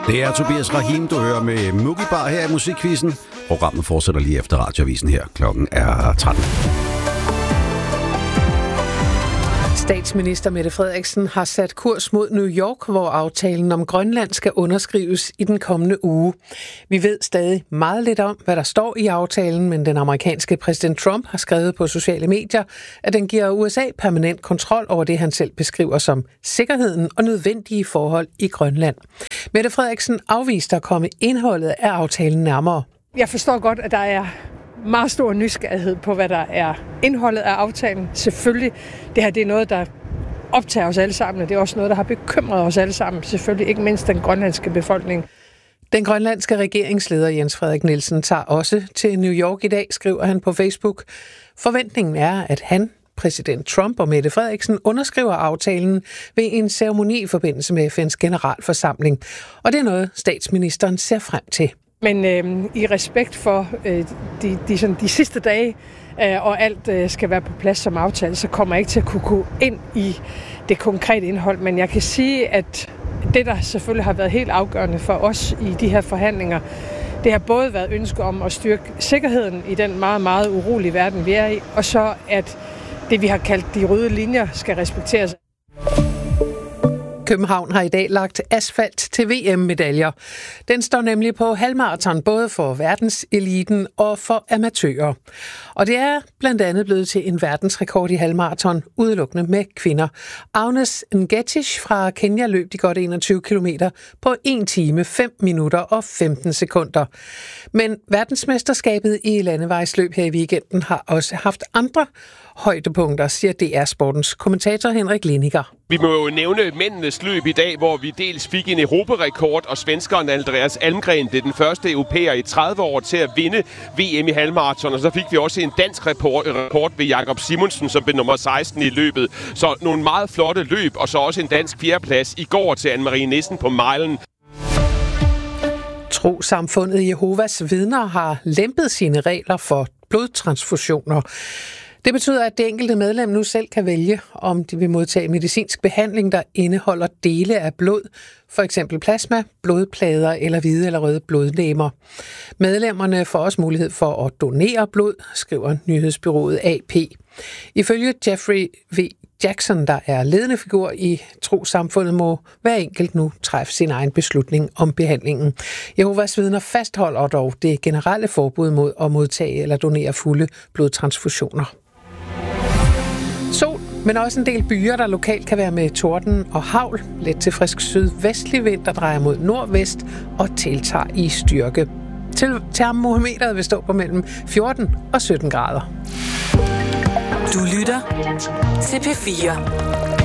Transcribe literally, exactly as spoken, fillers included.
Det er Tobias Rahim, du hører med Mugi Bar her i Musikquizzen. Programmet fortsætter lige efter Radioavisen her. Klokken er tretten. Statsminister Mette Frederiksen har sat kurs mod New York, hvor aftalen om Grønland skal underskrives i den kommende uge. Vi ved stadig meget lidt om, hvad der står i aftalen, men den amerikanske præsident Trump har skrevet på sociale medier, at den giver U S A permanent kontrol over det, han selv beskriver som sikkerheden og nødvendige forhold i Grønland. Mette Frederiksen afviste at komme indholdet af aftalen nærmere. Jeg forstår godt, at der er meget stor nysgerrighed på, hvad der er indholdet af aftalen. Selvfølgelig, det her det er noget, der optager os alle sammen, og det er også noget, der har bekymret os alle sammen. Selvfølgelig ikke mindst den grønlandske befolkning. Den grønlandske regeringsleder Jens Frederik Nielsen tager også til New York i dag, skriver han på Facebook. Forventningen er, at han, præsident Trump og Mette Frederiksen underskriver aftalen ved en ceremoni i forbindelse med F N's generalforsamling. Og det er noget, statsministeren ser frem til. Men øh, i respekt for øh, de, de, sådan, de sidste dage, øh, og alt øh, skal være på plads som aftale, så kommer jeg ikke til at kunne gå ind i det konkrete indhold. Men jeg kan sige, at det, der selvfølgelig har været helt afgørende for os i de her forhandlinger, det har både været ønske om at styrke sikkerheden i den meget, meget urolige verden, vi er i, og så at det, vi har kaldt de røde linjer, skal respekteres. København har i dag lagt asfalt til V M-medaljer. Den står nemlig på halvmarathon både for verdenseliten og for amatører. Og det er blandt andet blevet til en verdensrekord i halvmarathon, udelukkende med kvinder. Agnes Ngetich fra Kenya løb de godt enogtyve kilometer på en time, fem minutter og femten sekunder. Men verdensmesterskabet i landevejsløb her i weekenden har også haft andre højdepunkter, siger D R Sportens kommentator Henrik Liniger. Vi må jo nævne mændenes løb i dag, hvor vi dels fik en europarekord, og svenskeren Andreas Almgren blev den første europæer i tredive år til at vinde V M i halvmarathon, og så fik vi også en dansk rekord ved Jakob Simonsen, som blev nummer seksten i løbet. Så nogle meget flotte løb, og så også en dansk fjerdeplads i går til Anne-Marie Nissen på milen. Trossamfundet Jehovas Vidner har lempet sine regler for blodtransfusioner. Det betyder, at det enkelte medlem nu selv kan vælge, om de vil modtage medicinsk behandling, der indeholder dele af blod, for eksempel plasma, blodplader eller hvide eller røde blodlegemer. Medlemmerne får også mulighed for at donere blod, skriver nyhedsbureauet A P. Ifølge Jeffrey V. Jackson, der er ledende figur i trossamfundet, må hver enkelt nu træffe sin egen beslutning om behandlingen. Jehovas Vidner fastholder dog det generelle forbud mod at modtage eller donere fulde blodtransfusioner. Sol, men også en del byer, der lokalt kan være med torden og hagl. Let til frisk sydvestlig vind, der drejer mod nordvest og tiltager i styrke. Termometeret vil stå på mellem fjorten og sytten grader. Du lytter til P fire.